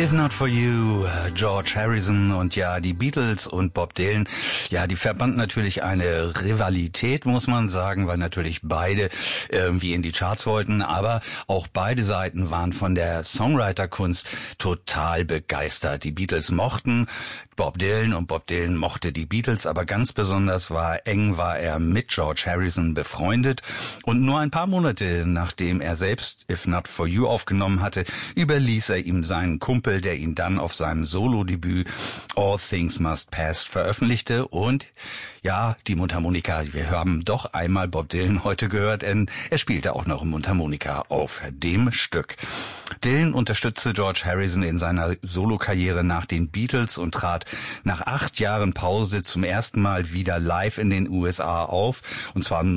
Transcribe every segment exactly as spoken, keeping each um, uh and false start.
If Not For You, George Harrison und ja, die Beatles und Bob Dylan, ja, die verband natürlich eine Rivalität, muss man sagen, weil natürlich beide irgendwie in die Charts wollten, aber auch beide Seiten waren von der Songwriter-Kunst total begeistert. Die Beatles mochten Bob Dylan und Bob Dylan mochte die Beatles, aber ganz besonders war eng war er mit George Harrison befreundet und nur ein paar Monate nachdem er selbst If Not For You aufgenommen hatte, überließ er ihm seinen Kumpel, der ihn dann auf seinem Solo-Debüt All Things Must Pass veröffentlichte. Und ja, die Mundharmonika, wir haben doch einmal Bob Dylan heute gehört, denn er spielte auch noch Mundharmonika auf dem Stück. Dylan unterstützte George Harrison in seiner Solokarriere nach den Beatles und trat nach acht Jahren Pause zum ersten Mal wieder live in den U S A auf, und zwar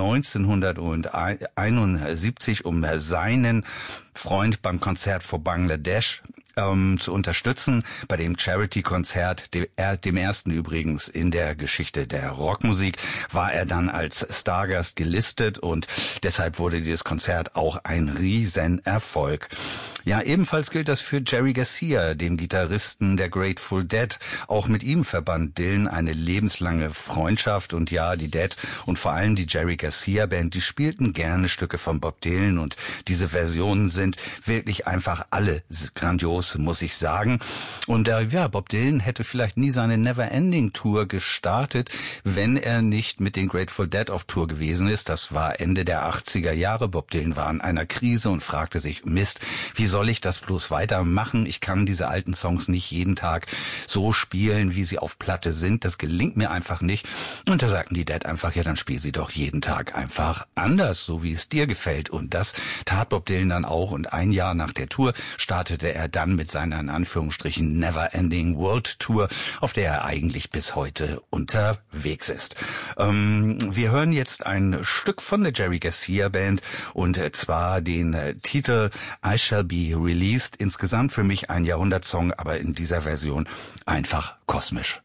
neunzehnhunderteinundsiebzig, um seinen Freund beim Konzert vor Bangladesch ähm, zu unterstützen, bei dem Charity-Konzert, dem, äh, dem ersten übrigens in der Geschichte der Rockmusik, war er dann als Stargast gelistet und deshalb wurde dieses Konzert auch ein Riesenerfolg. Ja, ebenfalls gilt das für Jerry Garcia, dem Gitarristen der Grateful Dead. Auch mit ihm verband Dylan eine lebenslange Freundschaft und ja, die Dead und vor allem die Jerry Garcia Band, die spielten gerne Stücke von Bob Dylan und diese Versionen sind wirklich einfach alle grandios, muss ich sagen. Und äh, ja, Bob Dylan hätte vielleicht nie seine Neverending Tour gestartet, wenn er nicht mit den Grateful Dead auf Tour gewesen ist. Das war Ende der achtziger Jahre. Bob Dylan war in einer Krise und fragte sich, Mist, wie soll ich das bloß weitermachen? Ich kann diese alten Songs nicht jeden Tag so spielen, wie sie auf Platte sind. Das gelingt mir einfach nicht. Und da sagten die Dead einfach, ja, dann spiel sie doch jeden Tag einfach anders, so wie es dir gefällt. Und das tat Bob Dylan dann auch. Und ein Jahr nach der Tour startete er dann mit seiner, in Anführungsstrichen, Never-Ending World Tour, auf der er eigentlich bis heute unterwegs ist. Ähm, wir hören jetzt ein Stück von der Jerry Garcia Band und zwar den äh, Titel I Shall Be Released. Insgesamt für mich ein Jahrhundertsong, aber in dieser Version einfach kosmisch.